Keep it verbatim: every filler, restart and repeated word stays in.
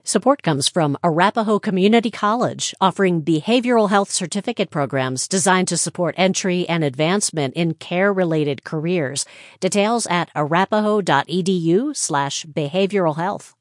Support comes from Arapahoe Community College, offering behavioral health certificate programs designed to support entry and advancement in care-related careers. Details at arapahoe.edu slash behavioral health.